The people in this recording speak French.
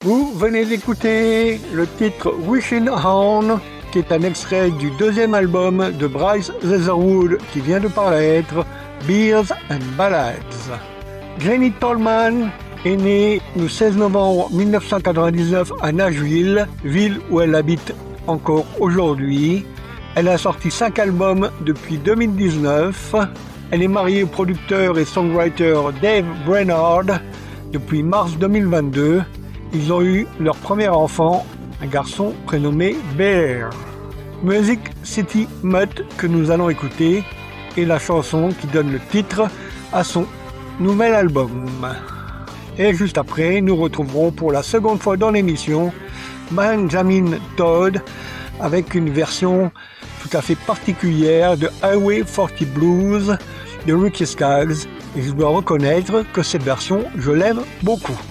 Vous venez d'écouter le titre Wishing On, qui est un extrait du deuxième album de Bryce Leatherwood qui vient de paraître, Beers and Ballads. Jenny Tolman est née le 16 novembre 1999 à Nashville, ville où elle habite encore aujourd'hui. Elle a sorti 5 albums depuis 2019. Elle est mariée au producteur et songwriter Dave Brainard depuis mars 2022. Ils ont eu leur premier enfant, un garçon prénommé Bear. Music City Mutt que nous allons écouter est la chanson qui donne le titre à son nouvel album. Et juste après, nous retrouverons pour la seconde fois dans l'émission Benjamin Todd avec une version tout à fait particulière de Highway 40 Blues de Ricky Skaggs. Et je dois reconnaître que cette version, je l'aime beaucoup.